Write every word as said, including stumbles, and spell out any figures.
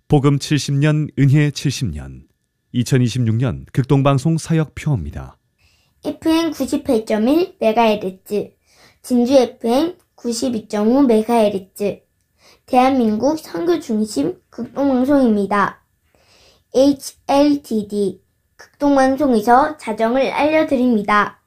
복음 칠십 년, 은혜 칠십 년, 이천이십육 년 극동방송 사역표입니다. 에프엠 구십팔 점 일 메가헤르츠, 진주 에프엠 구십이 점 오 메가헤르츠, 대한민국 선교 중심 극동방송입니다. 에이치엘티디 극동방송에서 자정을 알려드립니다.